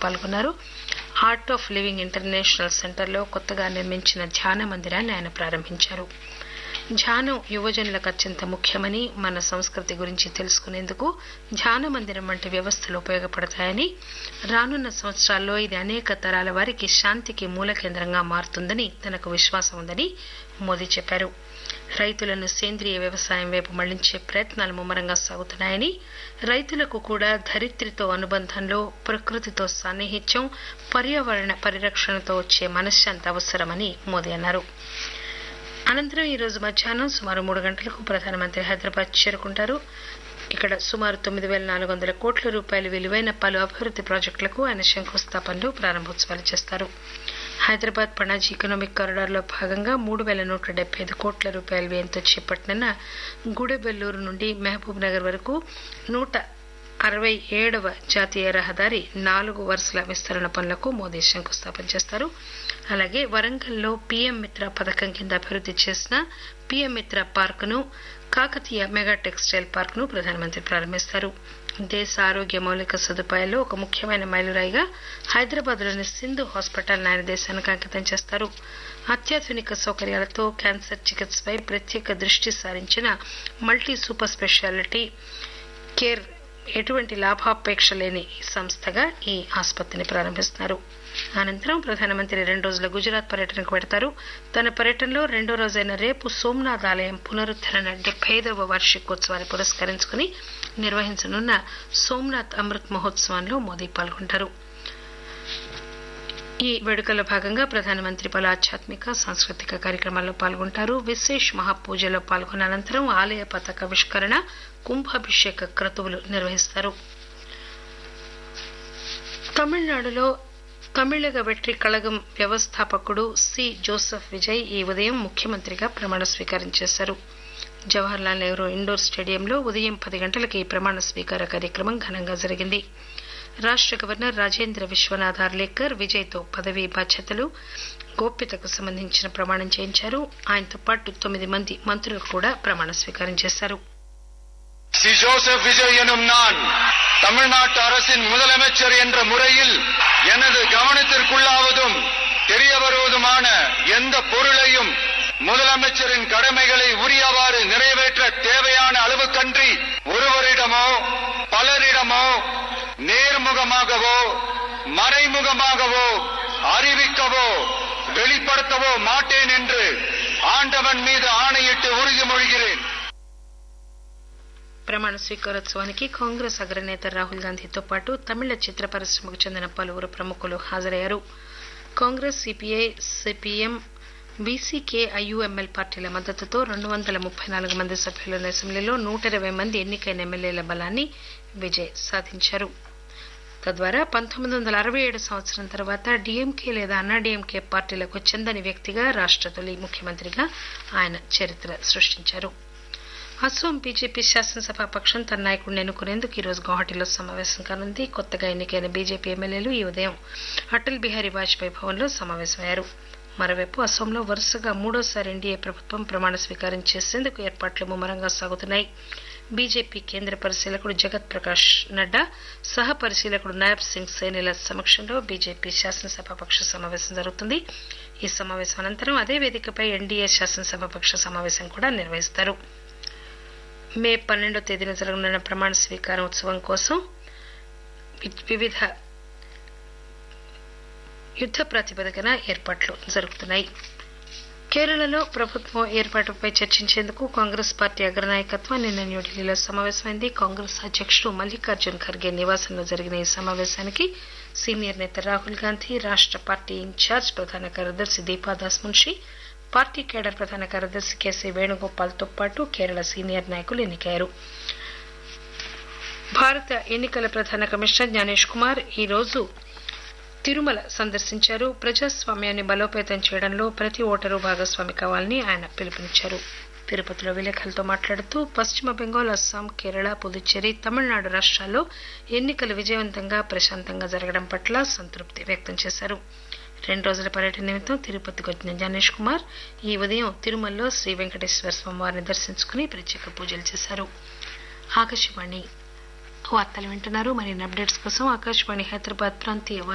పాల్గొన్నారు. Art of living international సెంటర్లో కొత్తగా నిర్మించిన ధ్యాన మందిరాన్ని ఆయన ప్రారంభించారు. ధ్యానం యువజనులకు అత్యంత ముఖ్యమని, మన సంస్కృతి గురించి తెలుసుకునేందుకు ధ్యాన మందిరం వంటి వ్యవస్థలు ఉపయోగపడతాయని, రానున్న సంవత్సరాల్లో ఇది అనేక తరాల వారికి శాంతికి మూల కేంద్రంగా మారుతుందని తనకు విశ్వాసం ఉందని మోదీ చెప్పారు. రైతులను సేంద్రియ వ్యవసాయం వైపు మళ్లించే ప్రయత్నాలు ముమ్మరంగా సాగుతున్నాయని, రైతులకు కూడా ధరిత్రితో అనుబంధంలో, ప్రకృతితో సాన్నిహిత్యం, పర్యావరణ పరిరక్షణతో వచ్చే మనశ్శాంతి అవసరమని మోదీ అన్నారు. అనంతరం ఈ రోజు మధ్యాహ్నం సుమారు 3 గంటలకు ప్రధానమంత్రి హైదరాబాద్ చేరుకుంటారు. ఇక్కడ సుమారు 9,400 కోట్ల రూపాయల విలువైన పలు అభివృద్ది ప్రాజెక్టులకు ఆయన శంకుస్థాపనలు, ప్రారంభోత్సవాలు చేస్తారు. హైదరాబాద్ పణాజీ ఎకనామిక్ కారిడార్లో భాగంగా 3,175 కోట్ల రూపాయల వ్యయంతో చేపట్టనున్న గుడెబెల్లూరు నుండి మహబూబ్ నగర్ వరకు 167వ జాతీయ రహదారి 4 వరుసల విస్తరణ పనులకు మోదీ శంకుస్థాపన చేస్తారు. అలాగే వరంగల్లో పీఎం మిత్ర పథకం కింద అభివృద్ది చేసిన పీఎం మిత్ర పార్కును, కాకతీయ మెగా టెక్స్టైల్ పార్కును ప్రధానమంత్రి ప్రారంభిస్తారు. దేశ ఆరోగ్య మౌలిక సదుపాయాల్లో ఒక ముఖ్యమైన మైలురాయిగా హైదరాబాద్లోని సింధు హాస్పిటల్ ఆయన దేశానికి అంకితం చేస్తారు. అత్యాధునిక సౌకర్యాలతో క్యాన్సర్ చికిత్సపై ప్రత్యేక దృష్టి సారించిన మల్టీ సూపర్ స్పెషాలిటీ కేర్ ఎటువంటి లాభాపేక్ష లేని సంస్థగా ఈ ఆసుపత్రిని ప్రారంభిస్తున్నారు. అనంతరం ప్రధానమంత్రి 2 రోజుల గుజరాత్ పర్యటనకు వెడతారు. తన పర్యటనలో 2వ రోజైన రేపు సోమనాథ్ ఆలయం పునరుద్దరణ 75వ వార్షికోత్సవాన్ని పురస్కరించుకుని నిర్వహించనున్న సోమనాథ్ అమృత్ మహోత్సవంలో మోదీ పాల్గొంటారు. ఈ వేడుకల్లో భాగంగా ప్రధానమంత్రి పలు ఆధ్యాత్మిక, సాంస్కృతిక కార్యక్రమాల్లో పాల్గొంటారు. విశేష్ మహాపూజలో పాల్గొన్న అనంతరం ఆలయ పతాకావిష్కరణ, కుంభాభిషేక క్రతువులు నిర్వహిస్తారు. తమిళనాడులో తమిళగ వెట్రి కళగం వ్యవస్థాపకుడు సి జోసెఫ్ విజయ్ ఈ ఉదయం ముఖ్యమంత్రిగా ప్రమాణ స్వీకారం చేశారు. జవహర్లాల్ నెహ్రూ ఇండోర్ స్టేడియంలో ఉదయం 10 గంటలకు ఈ ప్రమాణ స్వీకార కార్యక్రమం ఘనంగా జరిగింది. రాష్ట గవర్నర్ రాజేంద్ర విశ్వనాథ్ ఆర్లేకర్ విజయ్తో పదవీ బాధ్యతలు, గోప్యతకు సంబంధించిన ప్రమాణం చేయించారు. ఆయనతో పాటు 9 మంది మంత్రులు కూడా ప్రమాణ స్వీకారం చేశారు. சி ஜோசப் விஜய் எனும் நான் தமிழ்நாட்டு அரசின் முதலமைச்சர் என்ற முறையில் எனது கவனத்திற்குள்ளாவதும் தெரிய வருவதுமான எந்த பொருளையும் முதலமைச்சரின் கடமைகளை உரியவாறு நிறைவேற்ற தேவையான அளவுக்கன்றி ஒருவரிடமோ பலரிடமோ நேர்முகமாகவோ மறைமுகமாகவோ அறிவிக்கவோ வெளிப்படுத்தவோ மாட்டேன் என்று ஆண்டவன் மீது ஆணையிட்டு உறுதிமொழிகிறேன். ప్రమాణ స్వీకారోత్సవానికి కాంగ్రెస్ అగ్రనేత రాహుల్ గాంధీతో పాటు తమిళ చిత్ర పరిశ్రమకు చెందిన పలువురు ప్రముఖులు హాజరయ్యారు. Congress, CPI, CPM, BCK, IUML పార్టీల మద్దతుతో 234 మంది సభ్యులున్న అసెంబ్లీలో 120 మంది ఎన్నికైన ఎమ్మెల్యేల బలాన్ని విజయ్ సాధించారు. తద్వారా 1967 సంవత్సరం తర్వాత డీఎంకే లేదా అన్నాడీఎంకే పార్టీలకు చెందని వ్యక్తిగా రాష్ట తొలి ముఖ్యమంత్రిగా ఆయన చరిత్ర సృష్టించారు. అస్సోం బీజేపీ శాసనసభా పక్షం తన నాయకుడిని ఎన్నుకునేందుకు ఈ రోజు గౌహటిలో సమావేశం కానుంది. కొత్తగా ఎన్నికైన బీజేపీ ఎమ్మెల్యేలు ఈ ఉదయం అటల్ బిహారీ వాజ్పేయి భవన్లో సమావేశమయ్యారు. మరోవైపు అస్సోంలో వరుసగా 3వసారి ఎన్డీఏ ప్రభుత్వం ప్రమాణ స్వీకారం చేసేందుకు ఏర్పాట్లు ముమ్మరంగా సాగుతున్నాయి. బీజేపీ కేంద్ర పరిశీలకుడు జగత్ ప్రకాష్ నడ్డా, సహ పరిశీలకుడు నాయబ్ సింగ్ సైనిల సమక్షంలో బీజేపీ శాసనసభాపక్ష సమావేశం జరుగుతుంది. ఈ సమావేశం అనంతరం అదే వేదికపై ఎన్డీఏ శాసనసభాపక్ష సమావేశం కూడా నిర్వహిస్తారు. మే 12వ తేదీన జరగనున్న ప్రమాణ స్వీకారం ఉత్సవం కోసం వివిధ యుద్ద ప్రాతిపదికన ఏర్పాట్లు జరుగుతున్నాయి. కేరళలో ప్రభుత్వం ఏర్పాటుపై చర్చించేందుకు కాంగ్రెస్ పార్టీ అగ్రనాయకత్వం నిన్న న్యూఢిల్లీలో సమావేశమైంది. కాంగ్రెస్ అధ్యకుడు మల్లికార్జున్ ఖర్గే నివాసంలో జరిగిన ఈ సమావేశానికి సీనియర్ నేత రాహుల్ గాంధీ, రాష్ట పార్టీ ఇన్ఛార్జ్ ప్రధాన కార్యదర్శి దీపాదాస్ మున్షి, పార్టీ కేడర్ ప్రధాన కార్యదర్శి కేసీ వేణుగోపాల్తో పాటు కేరళ సీనియర్ నాయకులు ఎన్నికయ్యారు. భారత ఎన్నికల ప్రధాన కమిషనర్ జ్ఞానేష్ కుమార్ ఈ రోజు తిరుమల సందర్శించారు. ప్రజాస్వామ్యాన్ని బలోపేతం చేయడంలో ప్రతి ఓటరు భాగస్వామి కావాలని ఆయన పిలుపునిచ్చారు. తిరుపతిలో విలేకరులతో మాట్లాడుతూ పశ్చిమ బెంగాల్, అస్సాం, కేరళ, పుదుచ్చేరి, తమిళనాడు రాష్ట్రాల్లో ఎన్నికలు విజయవంతంగా, ప్రశాంతంగా జరగడం పట్ల సంతృప్తి వ్యక్తం చేశారు. 2 రోజుల పర్యటన నిమిత్తం తిరుపతికి వచ్చిన జ్ఞానేష్ కుమార్ ఈ ఉదయం తిరుమలలో శ్రీ వెంకటేశ్వర స్వామి వారిని దర్శించుకుని ప్రత్యేక పూజలు చేశారు. ఆకాశవాణి వార్తలు వింటున్నారు. మరిన్ని అప్డేట్స్ కోసం ఆకాశవాణి హైదరాబాద్ ప్రాంతీయ